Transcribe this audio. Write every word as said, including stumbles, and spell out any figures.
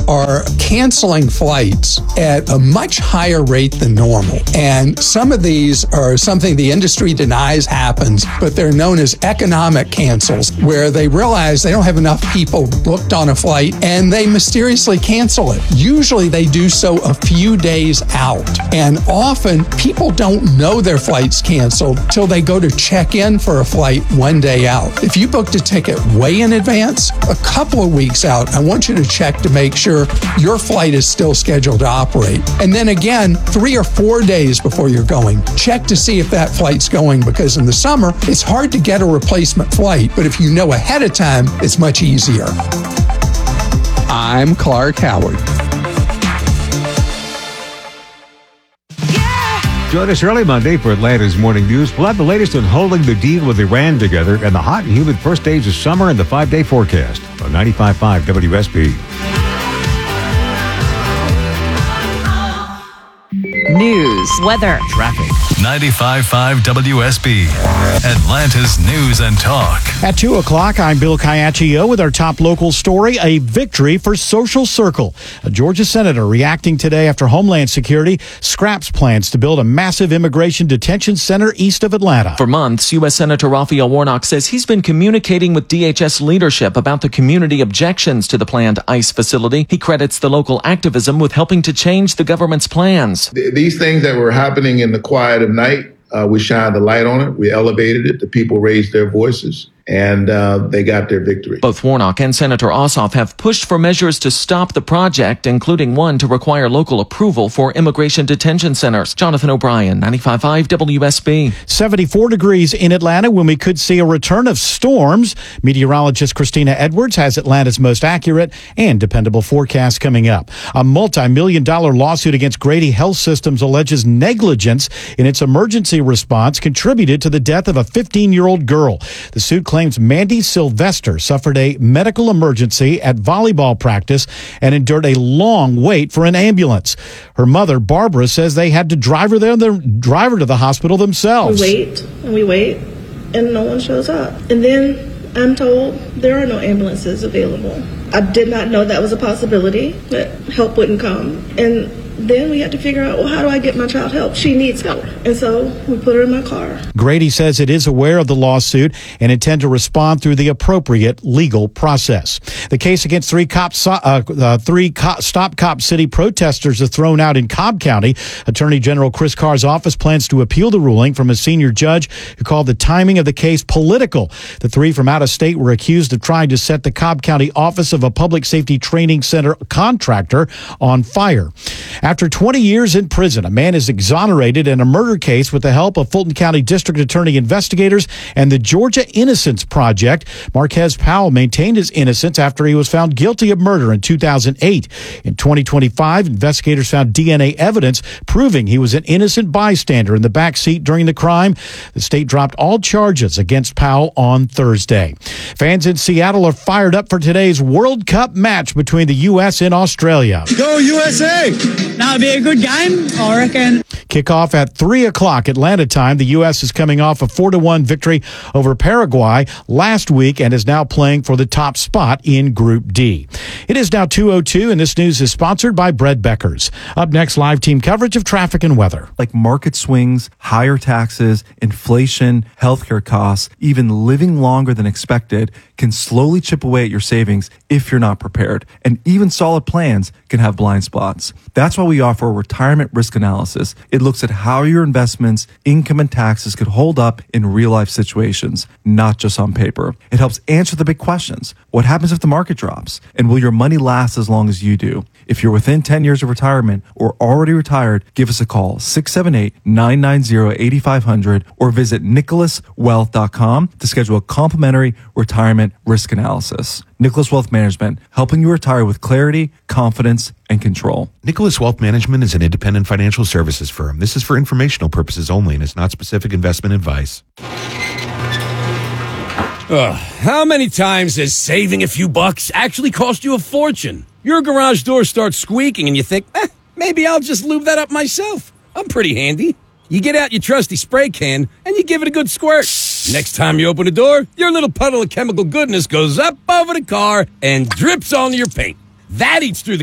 are canceling flights at a much higher rate than normal. And some of these are something the industry denies happens, but they're known as economic cancels, where they realize they don't have enough people booked on a flight and they mysteriously cancel it. Usually they do so a few days out. And often people don't know their flight's canceled till they go to check in for a flight one day out. If you booked a ticket way in advance, a couple of weeks out, I want you to check to make sure your flight is still scheduled to operate. And then again, three or four days before you're going, check to see if that flight's going, because in the summer, it's hard to get a replacement flight, but if you know ahead of time, it's much easier. I'm Clark Howard. Join us early Monday for Atlanta's Morning News. We'll have the latest on holding the deal with Iran together and the hot and humid first days of summer and the five-day forecast on ninety-five point five W S B. News, weather, traffic. ninety-five point five W S B, Atlanta's News and Talk. At two o'clock, I'm Bill Caiaccio with our top local story, a victory for Social Circle. A Georgia senator reacting today after Homeland Security scraps plans to build a massive immigration detention center east of Atlanta. For months, U S Senator Raphael Warnock says he's been communicating with D H S leadership about the community objections to the planned ICE facility. He credits the local activism with helping to change the government's plans. These things that were happening in the quiet of night, uh, we shined the light on it. We elevated it. The people raised their voices, and uh, they got their victory. Both Warnock and Senator Ossoff have pushed for measures to stop the project, including one to require local approval for immigration detention centers. Jonathan O'Brien, ninety-five point five W S B. seventy-four degrees in Atlanta when we could see a return of storms. Meteorologist Christina Edwards has Atlanta's most accurate and dependable forecast coming up. A multi-million dollar lawsuit against Grady Health Systems alleges negligence in its emergency response contributed to the death of a fifteen-year-old girl. The suit claims Mandy Sylvester suffered a medical emergency at volleyball practice and endured a long wait for an ambulance. Her mother, Barbara, says they had to drive her there, drive her to the hospital themselves. We wait and we wait and no one shows up. And then I'm told there are no ambulances available. I did not know that was a possibility, that help wouldn't come. And then we had to figure out, well, how do I get my child help? She needs help. And so we put her in my car. Grady says it is aware of the lawsuit and intend to respond through the appropriate legal process. The case against three cops, uh, uh, three co- Stop Cop City protesters is thrown out in Cobb County. Attorney General Chris Carr's office plans to appeal the ruling from a senior judge who called the timing of the case political. The three from out of state were accused of trying to set the Cobb County Office of a Public Safety Training Center contractor on fire. After twenty years in prison, a man is exonerated in a murder case with the help of Fulton County District Attorney investigators and the Georgia Innocence Project. Marquez Powell maintained his innocence after he was found guilty of murder in two thousand eight. In twenty twenty-five, investigators found D N A evidence proving he was an innocent bystander in the back seat during the crime. The state dropped all charges against Powell on Thursday. Fans in Seattle are fired up for today's World Cup match between the U S and Australia. Go U S A! That'll be a good game, I reckon. Kickoff at three o'clock Atlanta time. The U S is coming off a four to one victory over Paraguay last week and is now playing for the top spot in Group D. It is now two oh two, and this news is sponsored by Bread Beckers. Up next, live team coverage of traffic and weather. Like market swings, higher taxes, inflation, healthcare costs, even living longer than expected can slowly chip away at your savings if you're not prepared. And even solid plans can have blind spots. That's why we offer a retirement risk analysis. It looks at how your investments, income, and taxes could hold up in real-life situations, not just on paper. It helps answer the big questions. What happens if the market drops? And will your money last as long as you do? If you're within ten years of retirement or already retired, give us a call, six seven eight, nine nine zero, eight five zero zero, or visit nicholas wealth dot com to schedule a complimentary retirement risk analysis. Nicholas Wealth Management, helping you retire with clarity, confidence, and control. Nicholas Wealth Management is an independent financial services firm. This is for informational purposes only and is not specific investment advice. Ugh, how many times has saving a few bucks actually cost you a fortune? Your garage door starts squeaking and you think, eh, maybe I'll just lube that up myself. I'm pretty handy. You get out your trusty spray can and you give it a good squirt. Next time you open the door, your little puddle of chemical goodness goes up over the car and drips onto your paint. That eats through the